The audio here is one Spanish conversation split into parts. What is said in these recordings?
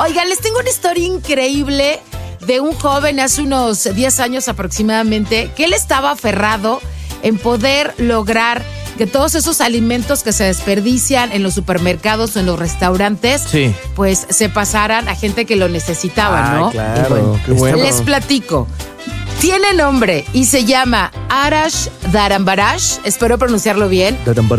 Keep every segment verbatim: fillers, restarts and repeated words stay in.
Oigan, les tengo una historia increíble de un joven hace unos diez años aproximadamente, que él estaba aferrado en poder lograr que todos esos alimentos que se desperdician en los supermercados o en los restaurantes, sí, pues se pasaran a gente que lo necesitaba, ah, ¿no? Claro, bueno, qué bueno. Les platico. Tiene nombre y se llama Arash Dharbharash. Espero pronunciarlo bien.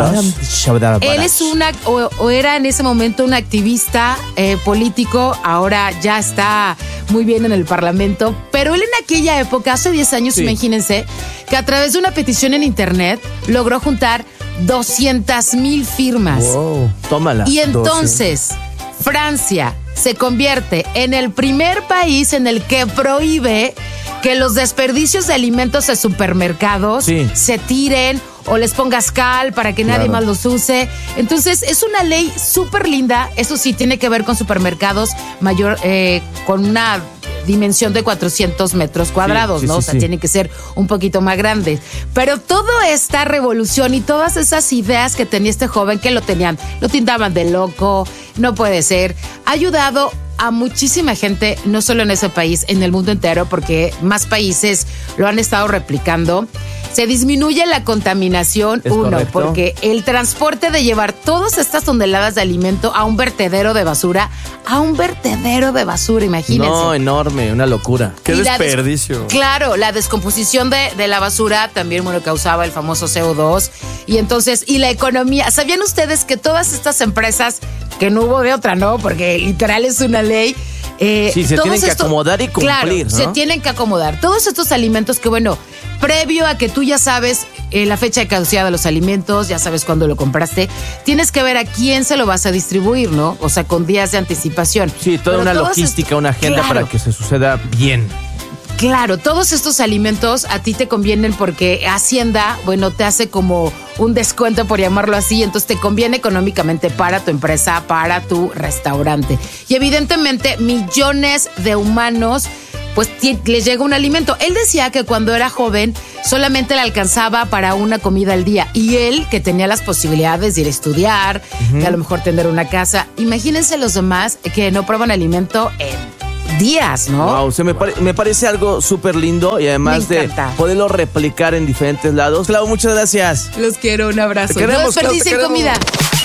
Él es una, o, o era en ese momento un activista eh, político, ahora ya está muy bien en el Parlamento, pero él en aquella época, hace diez años, sí, imagínense, que a través de una petición en internet logró juntar doscientas mil firmas. Wow, tómala. Y entonces, doce. Francia se convierte en el primer país en el que prohíbe que los desperdicios de alimentos de supermercados, sí, se tiren o les pongas cal para que nadie, claro, más los use. Entonces, es una ley súper linda. Eso sí, tiene que ver con supermercados mayor, eh, con una dimensión de cuatrocientos metros cuadrados, sí, sí, ¿no? Sí, o sea, sí, tiene que ser un poquito más grande. Pero toda esta revolución y todas esas ideas que tenía este joven, que lo tenían, lo tildaban de loco, no puede ser, ha ayudado a muchísima gente, no solo en ese país, en el mundo entero, porque más países lo han estado replicando. Se disminuye la contaminación, uno, correcto, porque el transporte de llevar todas estas toneladas de alimento a un vertedero de basura, a un vertedero de basura, imagínense. No, enorme, una locura. Qué y desperdicio. Des- claro, la descomposición de, de la basura también, bueno, causaba el famoso C O dos. Y entonces, y la economía. ¿Sabían ustedes que todas estas empresas, que no hubo de otra, no? Porque literal es una ley. Eh, sí, se tienen que esto, acomodar y cumplir, claro, ¿no? se tienen que acomodar. Todos estos alimentos que, bueno, previo a que tú ya sabes eh, la fecha de caducidad de los alimentos, ya sabes cuándo lo compraste, tienes que ver a quién se lo vas a distribuir, ¿no? O sea, con días de anticipación. Sí, toda Pero una logística, esto, una agenda, claro, para que se suceda bien. Claro, todos estos alimentos a ti te convienen porque Hacienda, bueno, te hace como un descuento, por llamarlo así, entonces te conviene económicamente para tu empresa, para tu restaurante. Y evidentemente millones de humanos, pues t- les llega un alimento. Él decía que cuando era joven solamente le alcanzaba para una comida al día, y él, que tenía las posibilidades de ir a estudiar, uh-huh, de a lo mejor tener una casa. Imagínense los demás que no prueban alimento en días, ¿no? Wow, se me, pare, me parece algo súper lindo, y además de poderlo replicar en diferentes lados. Clau, muchas gracias. Los quiero, un abrazo. Te queremos, no desperdicien Clau, te comida.